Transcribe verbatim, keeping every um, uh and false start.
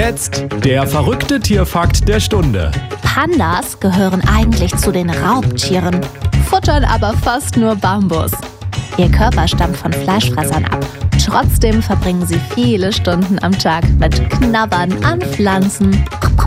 jetzt der verrückte Tierfakt der Stunde. Pandas gehören eigentlich zu den Raubtieren, futtern aber fast nur Bambus. Ihr Körper stammt von Fleischfressern ab. Trotzdem verbringen sie viele Stunden am Tag mit Knabbern an Pflanzen.